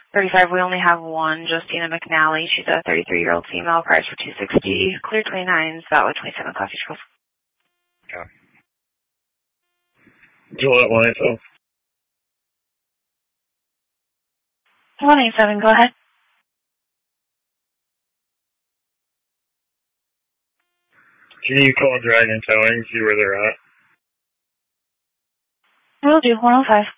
35, we only have one, Justina McNally. She's a 33-year-old female, price for $260. Clear 29s, valid 27 coffee schools. Yeah. Gillette 187. 187, go ahead. Can you call Dragon Towing, see where they're at? Will do, 105.